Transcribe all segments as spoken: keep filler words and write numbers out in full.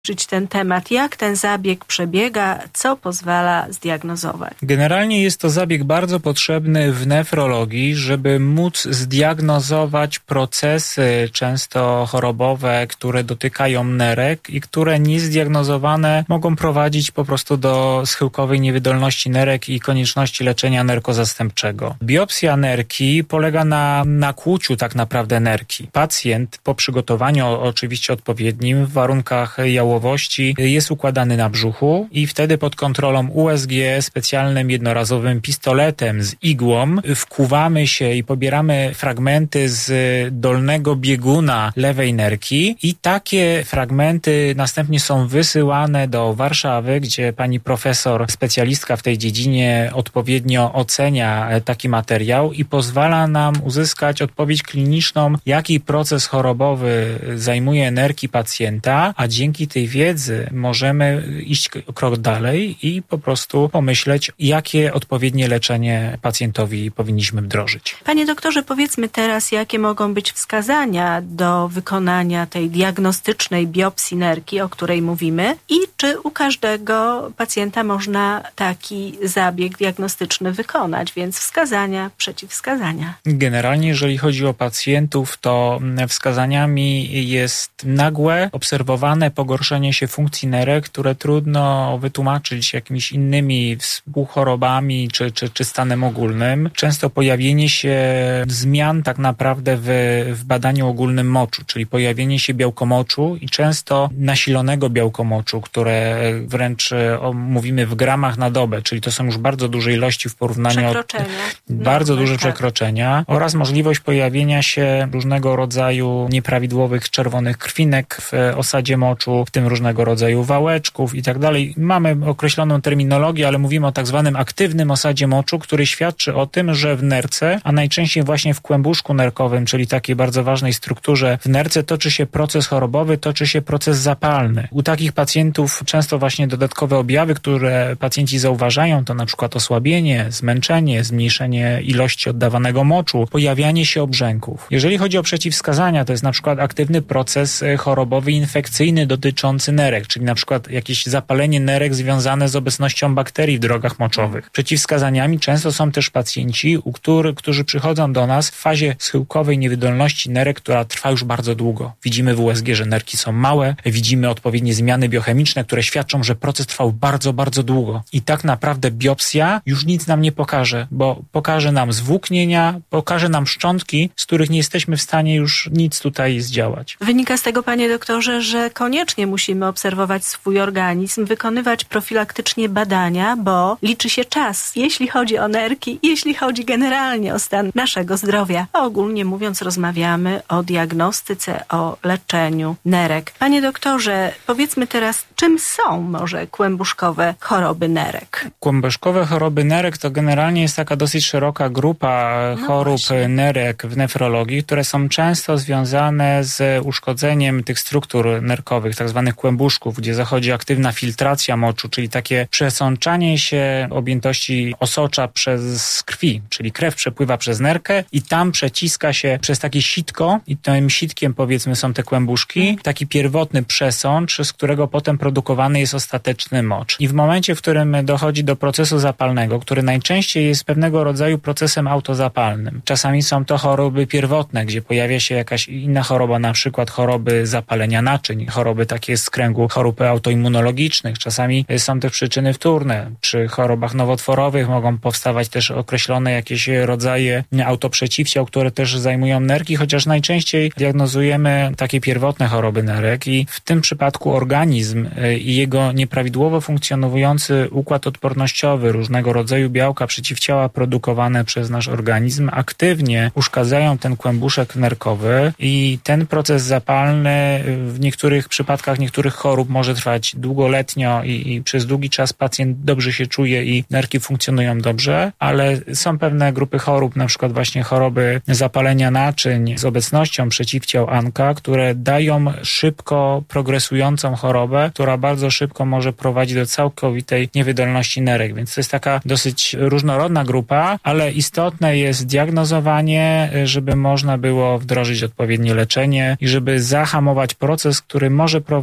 ten temat, jak ten zabieg przebiega, co pozwala zdiagnozować? Generalnie jest to zabieg bardzo potrzebny w nefrologii, żeby móc zdiagnozować procesy często chorobowe, które dotykają nerek i które niezdiagnozowane mogą prowadzić po prostu do schyłkowej niewydolności nerek i konieczności leczenia nerkozastępczego. Biopsja nerki polega na nakłuciu tak naprawdę nerki. Pacjent po przygotowaniu oczywiście odpowiednim w warunkach jałowości jest układany na brzuchu i wtedy pod kontrolą U S G specjalnym jednorazowym pistoletem z igłą wkuwamy się i pobieramy fragmenty z dolnego bieguna lewej nerki i takie fragmenty następnie są wysyłane do Warszawy, gdzie pani profesor, specjalistka w tej dziedzinie odpowiednio ocenia taki materiał i pozwala nam uzyskać odpowiedź kliniczną, jaki proces chorobowy zajmuje nerki pacjenta, a dzięki tej wiedzy możemy iść krok dalej i po prostu pomyśleć, jakie odpowiednie leczenie pacjentowi powinniśmy wdrożyć. Panie doktorze, powiedzmy teraz, jakie mogą być wskazania do wykonania tej diagnostycznej biopsji nerki, o której mówimy, i czy u każdego pacjenta można taki zabieg diagnostyczny wykonać, więc wskazania, przeciwwskazania. Generalnie, jeżeli chodzi o pacjentów, to wskazaniami jest nagłe, obserwowane pogorszenie się funkcji nerek, które trudno wytłumaczyć jakimiś innymi współchorobami czy, czy, czy stanem ogólnym. Często pojawienie się zmian tak naprawdę w, w badaniu ogólnym moczu, czyli pojawienie się białkomoczu i często nasilonego białkomoczu, które wręcz o, mówimy w gramach na dobę, czyli to są już bardzo duże ilości w porównaniu przekroczenia. Od, bardzo no, duże tak. przekroczenia oraz możliwość pojawienia się różnego rodzaju nieprawidłowych czerwonych krwinek w osadzie moczu, w tym różnego rodzaju wałeczków i tak dalej. Mamy określoną terminologię, ale mówimy o tak zwanym aktywnym osadzie moczu, który świadczy o tym, że w nerce, a najczęściej właśnie w kłębuszku nerkowym, czyli takiej bardzo ważnej strukturze w nerce, toczy się proces chorobowy, toczy się proces zapalny. U takich pacjentów często właśnie dodatkowe objawy, które pacjenci zauważają, to na przykład osłabienie, zmęczenie, zmniejszenie ilości oddawanego moczu, pojawianie się obrzęków. Jeżeli chodzi o przeciwwskazania, to jest na przykład aktywny proces chorobowy infekcyjny dotyczący nerek, czyli na przykład jakieś zapalenie nerek związane z obecnością bakterii w drogach moczowych. Przeciwwskazaniami często są też pacjenci, u których, którzy przychodzą do nas w fazie schyłkowej niewydolności nerek, która trwa już bardzo długo. Widzimy w U S G, że nerki są małe, widzimy odpowiednie zmiany biochemiczne, które świadczą, że proces trwał bardzo, bardzo długo. I tak naprawdę biopsja już nic nam nie pokaże, bo pokaże nam zwłóknienia, pokaże nam szczątki, z których nie jesteśmy w stanie już nic tutaj zdziałać. Wynika z tego, panie doktorze, że koniecznie musimy obserwować swój organizm, wykonywać profilaktycznie badania, bo liczy się czas, jeśli chodzi o nerki, jeśli chodzi generalnie o stan naszego zdrowia. A ogólnie mówiąc, rozmawiamy o diagnostyce, o leczeniu nerek. Panie doktorze, powiedzmy teraz, czym są może kłębuszkowe choroby nerek? Kłębuszkowe choroby nerek to generalnie jest taka dosyć szeroka grupa no chorób właśnie. nerek w nefrologii, które są często związane z uszkodzeniem tych struktur nerkowych, tak zwanych kłębuszków, gdzie zachodzi aktywna filtracja moczu, czyli takie przesączanie się objętości osocza przez krwi, czyli krew przepływa przez nerkę i tam przeciska się przez takie sitko i tym sitkiem powiedzmy są te kłębuszki, taki pierwotny przesącz, z którego potem produkowany jest ostateczny mocz. I w momencie, w którym dochodzi do procesu zapalnego, który najczęściej jest pewnego rodzaju procesem autozapalnym. Czasami są to choroby pierwotne, gdzie pojawia się jakaś inna choroba, na przykład choroby zapalenia naczyń, choroby takie z kręgu chorób autoimmunologicznych. Czasami są też przyczyny wtórne. Przy chorobach nowotworowych mogą powstawać też określone jakieś rodzaje autoprzeciwciał, które też zajmują nerki, chociaż najczęściej diagnozujemy takie pierwotne choroby nerek i w tym przypadku organizm i jego nieprawidłowo funkcjonujący układ odpornościowy, różnego rodzaju białka, przeciwciała produkowane przez nasz organizm aktywnie uszkadzają ten kłębuszek nerkowy i ten proces zapalny w niektórych przypadkach niektórych chorób może trwać długoletnio i, i przez długi czas pacjent dobrze się czuje i nerki funkcjonują dobrze, ale są pewne grupy chorób, na przykład właśnie choroby zapalenia naczyń z obecnością przeciwciał A N K A, które dają szybko progresującą chorobę, która bardzo szybko może prowadzić do całkowitej niewydolności nerek, więc to jest taka dosyć różnorodna grupa, ale istotne jest diagnozowanie, żeby można było wdrożyć odpowiednie leczenie i żeby zahamować proces, który może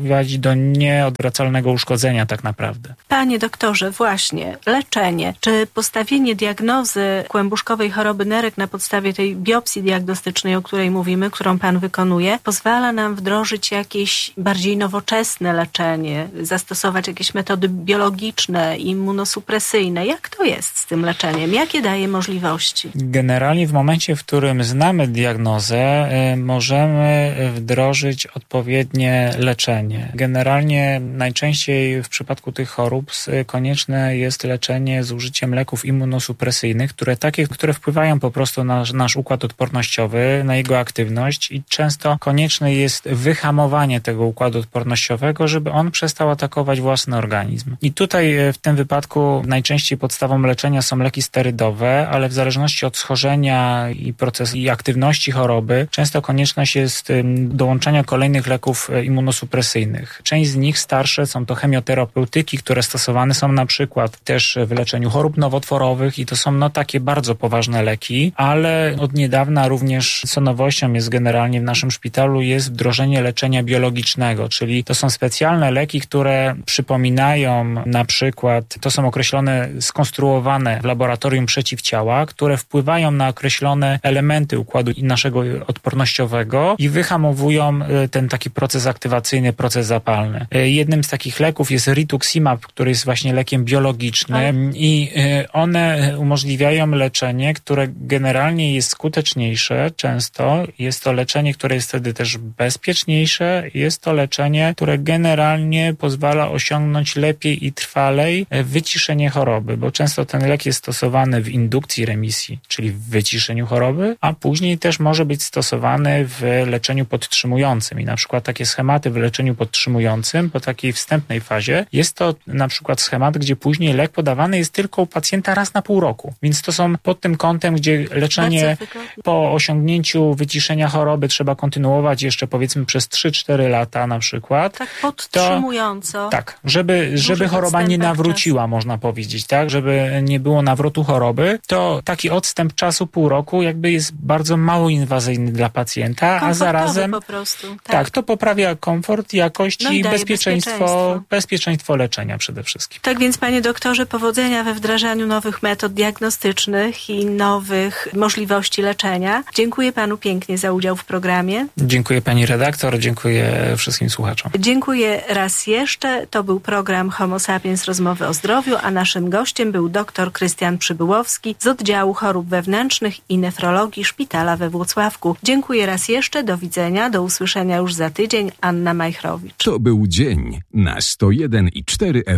prowadzić do nieodwracalnego uszkodzenia tak naprawdę. Panie doktorze, właśnie, leczenie. Czy postawienie diagnozy kłębuszkowej choroby nerek na podstawie tej biopsji diagnostycznej, o której mówimy, którą pan wykonuje, pozwala nam wdrożyć jakieś bardziej nowoczesne leczenie, zastosować jakieś metody biologiczne, immunosupresyjne? Jak to jest z tym leczeniem? Jakie daje możliwości? Generalnie w momencie, w którym znamy diagnozę, możemy wdrożyć odpowiednie leczenie. Generalnie najczęściej w przypadku tych chorób konieczne jest leczenie z użyciem leków immunosupresyjnych, które takie, które wpływają po prostu na nasz układ odpornościowy, na jego aktywność i często konieczne jest wyhamowanie tego układu odpornościowego, żeby on przestał atakować własny organizm. I tutaj w tym wypadku najczęściej podstawą leczenia są leki sterydowe, ale w zależności od schorzenia i procesu i aktywności choroby, często konieczność jest dołączania kolejnych leków immunosupresyjnych. Część z nich starsze są to chemioterapeutyki, które stosowane są na przykład też w leczeniu chorób nowotworowych i to są no takie bardzo poważne leki, ale od niedawna również co nowością jest generalnie w naszym szpitalu jest wdrożenie leczenia biologicznego, czyli to są specjalne leki, które przypominają na przykład, to są określone, skonstruowane w laboratorium przeciwciała, które wpływają na określone elementy układu naszego odpornościowego i wyhamowują ten taki proces aktywacyjny, proces zapalny. Jednym z takich leków jest rituximab, który jest właśnie lekiem biologicznym i one umożliwiają leczenie, które generalnie jest skuteczniejsze często. Jest to leczenie, które jest wtedy też bezpieczniejsze. Jest to leczenie, które generalnie pozwala osiągnąć lepiej i trwalej wyciszenie choroby, bo często ten lek jest stosowany w indukcji remisji, czyli w wyciszeniu choroby, a później też może być stosowany w leczeniu podtrzymującym. I na przykład takie schematy w leczeniu podtrzymującym po takiej wstępnej fazie jest to na przykład schemat, gdzie później lek podawany jest tylko u pacjenta raz na pół roku. Więc to są pod tym kątem, gdzie leczenie po osiągnięciu wyciszenia choroby trzeba kontynuować jeszcze powiedzmy przez trzy cztery lata na przykład. Tak podtrzymująco. To, tak, żeby, żeby choroba nie nawróciła, czas. Można powiedzieć, tak, żeby nie było nawrotu choroby, to taki odstęp czasu pół roku jakby jest bardzo mało inwazyjny dla pacjenta, a zarazem po prostu. Tak. tak, to poprawia komfort, jakość no i, i bezpieczeństwo, bezpieczeństwo, bezpieczeństwo leczenia przede wszystkim. Tak więc, panie doktorze, powodzenia we wdrażaniu nowych metod diagnostycznych i nowych możliwości leczenia. Dziękuję panu pięknie za udział w programie. Dziękuję pani redaktor, dziękuję wszystkim słuchaczom. Dziękuję raz jeszcze. To był program Homo Sapiens Rozmowy o zdrowiu, a naszym gościem był dr Krystian Przybyłowski z oddziału chorób wewnętrznych i nefrologii Szpitala we Włocławku. Dziękuję raz jeszcze, do widzenia, do usłyszenia już za tydzień. Anna Majchrowicz. To był dzień na sto jeden i cztery F M.